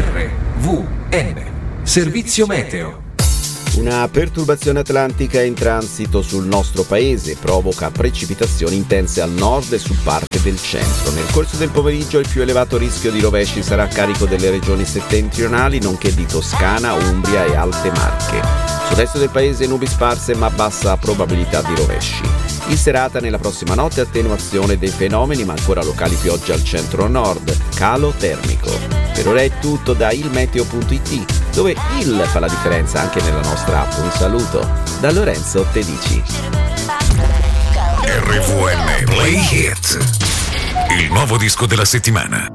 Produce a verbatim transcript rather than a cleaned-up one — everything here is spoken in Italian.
R V N, servizio meteo. Una perturbazione atlantica in transito sul nostro paese provoca precipitazioni intense al nord e su parte del centro. Nel corso del pomeriggio il più elevato rischio di rovesci sarà a carico delle regioni settentrionali, nonché di Toscana, Umbria e Alte Marche. Sul resto del paese nubi sparse ma bassa probabilità di rovesci. In serata nella prossima notte attenuazione dei fenomeni, ma ancora locali piogge al centro-nord, calo termico. Per ora è tutto da ilmeteo punto it, dove il fa la differenza anche nella nostra app. Un saluto da Lorenzo Tedici. R V N Play Hit, il nuovo disco della settimana.